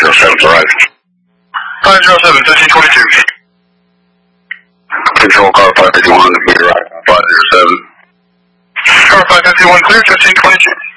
507's arrived. 507, 1322. Control car 551, meter right, 507. Car 551 clear, 1322.